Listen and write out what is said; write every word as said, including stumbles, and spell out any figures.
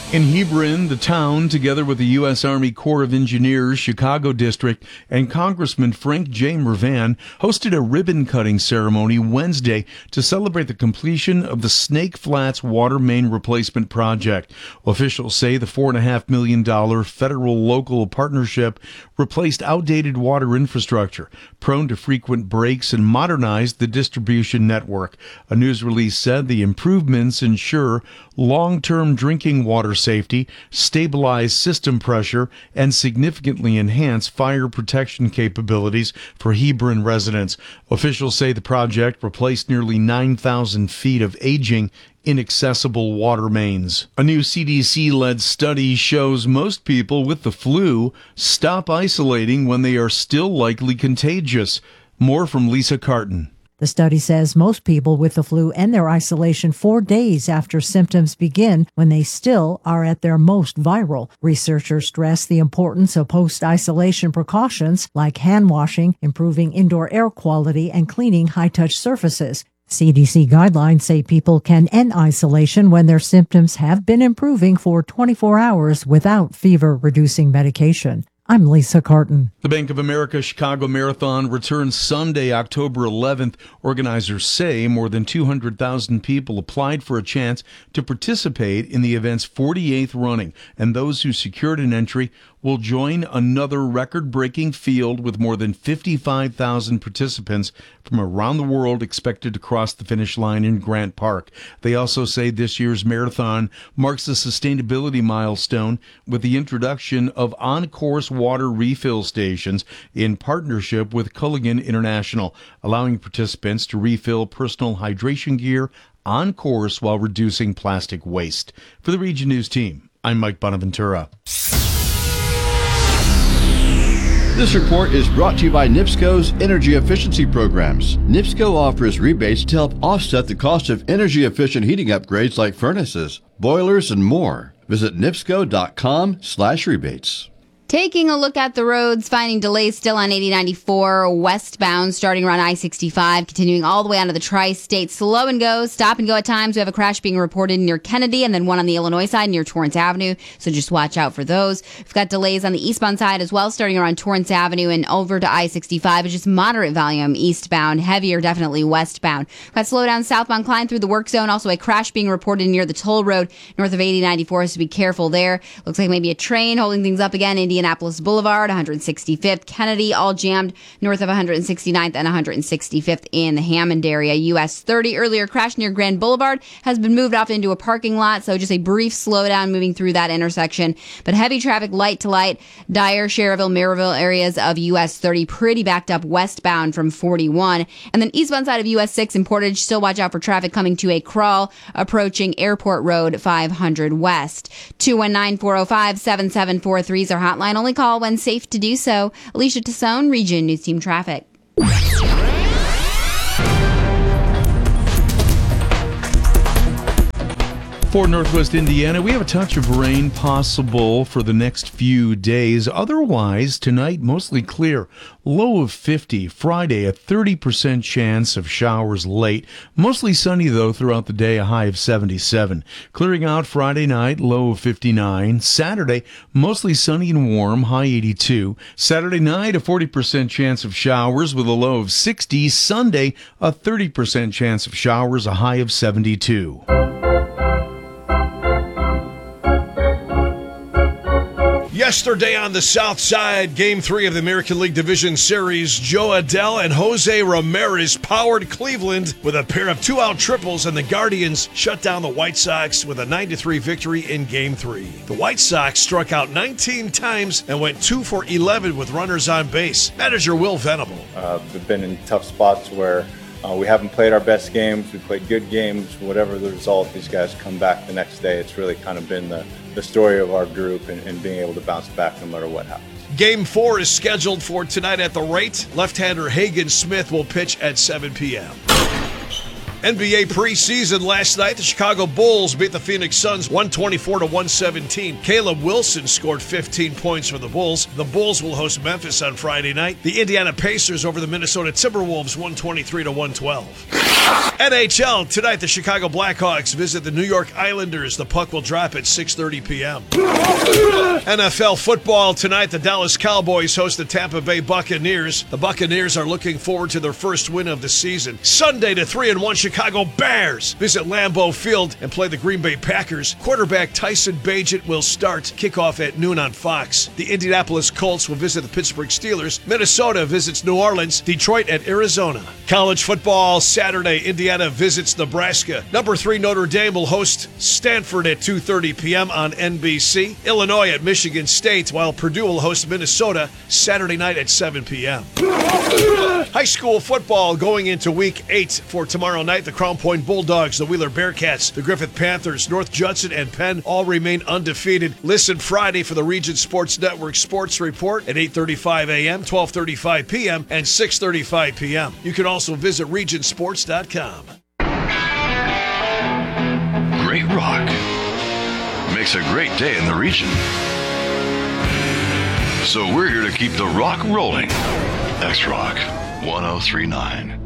In Hebron, the town, together with the U S. Army Corps of Engineers, Chicago District, and Congressman Frank J. Mervan, hosted a ribbon-cutting ceremony Wednesday to celebrate the completion of the Snake Flats Water Main Replacement Project. Officials say the four point five million dollars federal-local partnership replaced outdated water infrastructure, prone to frequent breaks, and modernized the distribution network. A news release said the improvements ensure long-term drinking water safety, stabilize system pressure, and significantly enhance fire protection capabilities for Hebron residents. Officials say the project replaced nearly nine thousand feet of aging, inaccessible water mains. A new C D C-led study shows most people with the flu stop isolating when they are still likely contagious. More from Lisa Carton. The study says most people with the flu end their isolation four days after symptoms begin when they still are at their most viral. Researchers stress the importance of post-isolation precautions like hand washing, improving indoor air quality, and cleaning high-touch surfaces. C D C guidelines say people can end isolation when their symptoms have been improving for twenty-four hours without fever-reducing medication. I'm Lisa Carton. The Bank of America Chicago Marathon returns Sunday, October eleventh. Organizers say more than two hundred thousand people applied for a chance to participate in the event's forty-eighth running, and those who secured an entry will join another record-breaking field with more than fifty-five thousand participants from around the world expected to cross the finish line in Grant Park. They also say this year's marathon marks a sustainability milestone with the introduction of on-course water refill stations in partnership with Culligan International, allowing participants to refill personal hydration gear on course while reducing plastic waste. For the Region News team, I'm Mike Bonaventura. This report is brought to you by NIPSCO's energy efficiency programs. NIPSCO offers rebates to help offset the cost of energy-efficient heating upgrades like furnaces, boilers, and more. Visit nipsco.com slash rebates. Taking a look at the roads, finding delays still on eighty ninety-four westbound, starting around I sixty-five, continuing all the way onto the tri-state. Slow and go, stop and go at times. We have a crash being reported near Kennedy and then one on the Illinois side near Torrance Avenue, so just watch out for those. We've got delays on the eastbound side as well, starting around Torrance Avenue and over to I sixty-five. It's just moderate volume eastbound, heavier definitely westbound. We've got slowdown southbound Klein through the work zone. Also a crash being reported near the toll road north of eighty ninety-four, so be careful there. Looks like maybe a train holding things up again. Indianapolis Boulevard, one hundred sixty-fifth, Kennedy, all jammed north of one hundred sixty-ninth and one hundred sixty-fifth in the Hammond area. U S thirty, earlier crash near Grand Boulevard has been moved off into a parking lot, so just a brief slowdown moving through that intersection. But heavy traffic light to light, Dyer, Cherville, Maryville areas of U S thirty pretty backed up westbound from forty-one. And then eastbound side of U S six in Portage, still watch out for traffic coming to a crawl approaching Airport Road five hundred west. two one nine, four oh five, seven seven four three is our hotline. Only call when safe to do so. Alicia Tassone, Region News Team Traffic. For Northwest Indiana, we have a touch of rain possible for the next few days. Otherwise, tonight, mostly clear. Low of fifty. Friday, a thirty percent chance of showers late. Mostly sunny, though, throughout the day, a high of seventy-seven. Clearing out Friday night, low of fifty-nine. Saturday, mostly sunny and warm, high eighty-two. Saturday night, a forty percent chance of showers with a low of sixty. Sunday, a thirty percent chance of showers, a high of seventy-two. Yesterday on the South Side, Game three of the American League Division Series, Jo Adell and Jose Ramirez powered Cleveland with a pair of two-out triples, and the Guardians shut down the White Sox with a nine to three victory in Game three. The White Sox struck out nineteen times and went two for eleven with runners on base. Manager Will Venable. Uh, we've been in tough spots where uh, we haven't played our best games. We played good games. Whatever the result, these guys come back the next day. It's really kind of been the the story of our group and, and being able to bounce back no matter what happens. Game four is scheduled for tonight at the rate. Left-hander Hagen Smith will pitch at seven p.m. N B A preseason last night, the Chicago Bulls beat the Phoenix Suns one twenty-four to one seventeen. Caleb Wilson scored fifteen points for the Bulls. The Bulls will host Memphis on Friday night. The Indiana Pacers over the Minnesota Timberwolves one twenty-three to one twelve. N H L tonight, the Chicago Blackhawks visit the New York Islanders. The puck will drop at six thirty p.m. N F L football tonight, the Dallas Cowboys host the Tampa Bay Buccaneers. The Buccaneers are looking forward to their first win of the season. Sunday, the three and one Chicago Bears visit Lambeau Field and play the Green Bay Packers. Quarterback Tyson Bagent will start. Kickoff at noon on Fox. The Indianapolis Colts will visit the Pittsburgh Steelers. Minnesota visits New Orleans. Detroit at Arizona. College football Saturday, Indiana visits Nebraska. Number three Notre Dame will host Stanford at two thirty p.m. on N B C. Illinois at Michigan State, while Purdue will host Minnesota Saturday night at seven p.m. High school football going into week eight for tomorrow night. The Crown Point Bulldogs, the Wheeler Bearcats, the Griffith Panthers, North Judson, and Penn all remain undefeated. Listen Friday for the Region Sports Network Sports Report at eight thirty-five a.m., twelve thirty-five p.m., and six thirty-five p.m. You can also visit region sports dot com. Great rock makes a great day in the region. So we're here to keep the rock rolling. X-Rock one oh three point nine.